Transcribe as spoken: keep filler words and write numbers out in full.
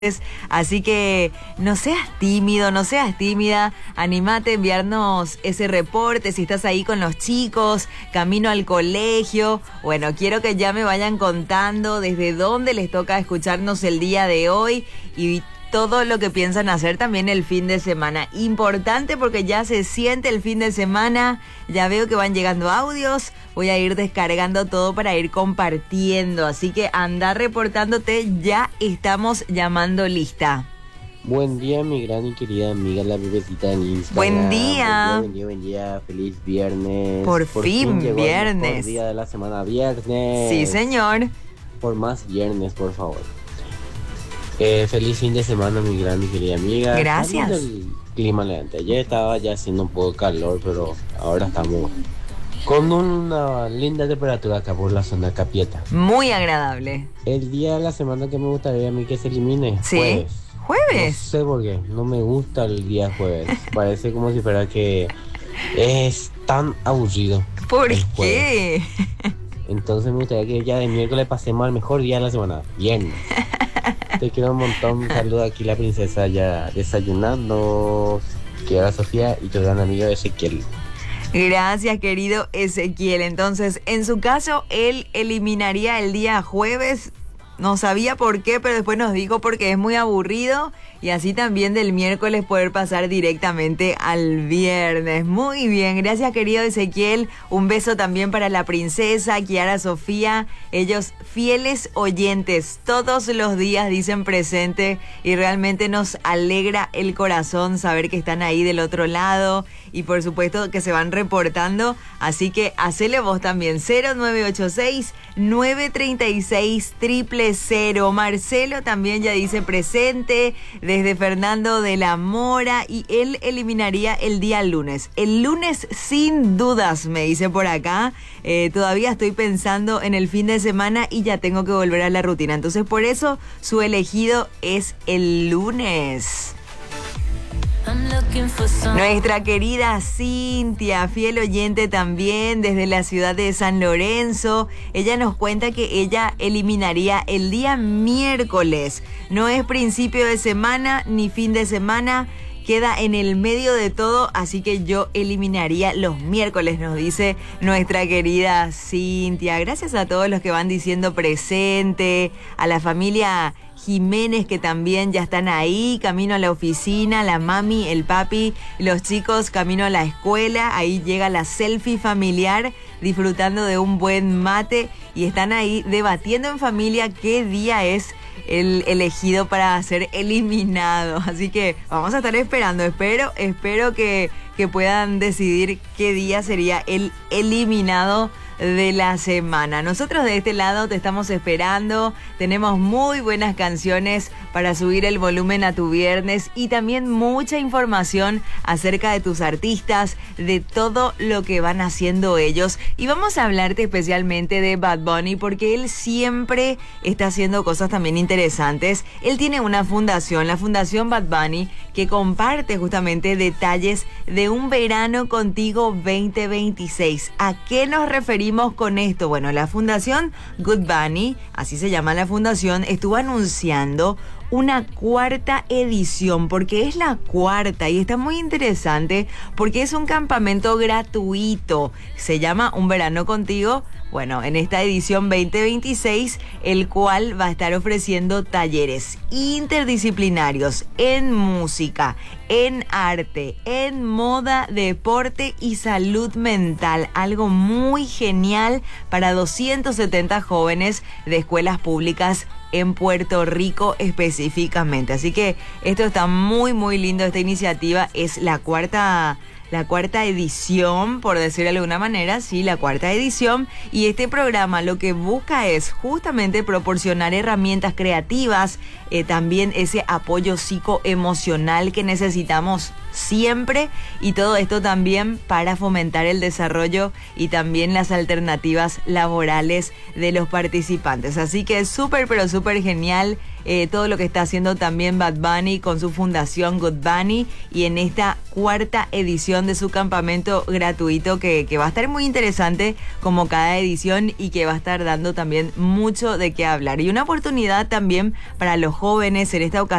Así que no seas tímido, no seas tímida, animate a enviarnos ese reporte si estás ahí con los chicos, camino al colegio. Bueno, quiero que ya me vayan contando desde dónde les toca escucharnos el día de hoy y todo lo que piensan hacer también el fin de semana. Importante porque ya se siente el fin de semana, ya veo que van llegando audios, voy a ir descargando todo para ir compartiendo, así que anda reportándote, ya estamos llamando lista. Buen día, mi gran y querida amiga la bebecita en Instagram. Buen día. Buen día, buen día, buen día. Feliz viernes. Por, Por fin, fin llegó viernes. El mejor día de la semana, viernes. Sí, señor. Por más viernes, por favor. Eh, feliz fin de semana, mi gran y querida amiga. Gracias. El clima levante. Ayer estaba ya haciendo un poco de calor, pero ahora estamos con una linda temperatura acá por la zona de Capieta. Muy agradable. El día de la semana que me gustaría a mí que se elimine. ¿Sí? Jueves. ¿Jueves? No sé por qué, no me gusta el día jueves. Parece como si fuera que es tan aburrido. ¿Por qué? Entonces me gustaría que ya de miércoles pasemos al mejor día de la semana, viernes. Te quiero un montón. Saluda aquí la princesa ya desayunando. Quiero Sofía y tu gran amigo Ezequiel. Gracias, querido Ezequiel. Entonces, en su caso, él eliminaría el día jueves. No sabía por qué, pero después nos dijo porque es muy aburrido. Y así también del miércoles poder pasar directamente al viernes. Muy bien, gracias, querido Ezequiel. Un beso también para la princesa, Kiara, Sofía. Ellos fieles oyentes, todos los días dicen presente. Y realmente nos alegra el corazón saber que están ahí del otro lado. Y por supuesto que se van reportando. Así que hacele vos también. cero nueve ocho seis, nueve tres seis, cero cero cero. Marcelo también ya dice presente. Desde Fernando de la Mora, y él eliminaría el día lunes. El lunes sin dudas, me dice por acá. Eh, todavía estoy pensando en el fin de semana y ya tengo que volver a la rutina. Entonces por eso su elegido es el lunes. Nuestra querida Cintia, fiel oyente también desde la ciudad de San Lorenzo. Ella nos cuenta que ella eliminaría el día miércoles. No es principio de semana ni fin de semana, queda en el medio de todo, así que yo eliminaría los miércoles, nos dice nuestra querida Cintia. Gracias a todos los que van diciendo presente, a la familia Jiménez que también ya están ahí, camino a la oficina, la mami, el papi, los chicos camino a la escuela. Ahí llega la selfie familiar disfrutando de un buen mate y están ahí debatiendo en familia qué día es el elegido para ser eliminado. Así que vamos a estar esperando, espero, espero que, que puedan decidir qué día sería el eliminado de la semana. Nosotros de este lado te estamos esperando, tenemos muy buenas canciones para subir el volumen a tu viernes y también mucha información acerca de tus artistas, de todo lo que van haciendo ellos, y vamos a hablarte especialmente de Bad Bunny porque él siempre está haciendo cosas también interesantes. Él tiene una fundación, la Fundación Bad Bunny, que comparte justamente detalles de un verano contigo veinte veintiséis. ¿A qué nos referimos con esto? Bueno, la Fundación Good Bunny, así se llama la fundación, estuvo anunciando una cuarta edición, porque es la cuarta y está muy interesante porque es un campamento gratuito. Se llama Un Verano Contigo. Bueno, en esta edición veinte veintiséis, el cual va a estar ofreciendo talleres interdisciplinarios en música, en arte, en moda, deporte y salud mental. Algo muy genial para doscientos setenta jóvenes de escuelas públicas en Puerto Rico específicamente. Así que esto está muy, muy lindo. Esta iniciativa es la cuarta... La cuarta edición, por decirlo de alguna manera, sí, la cuarta edición. Y este programa lo que busca es justamente proporcionar herramientas creativas, eh, también ese apoyo psicoemocional que necesitamos siempre, y todo esto también para fomentar el desarrollo y también las alternativas laborales de los participantes. Así que es súper, pero súper genial eh, todo lo que está haciendo también Bad Bunny con su fundación Good Bunny y en esta cuarta edición de su campamento gratuito que, que va a estar muy interesante como cada edición y que va a estar dando también mucho de qué hablar. Y una oportunidad también para los jóvenes en esta ocasión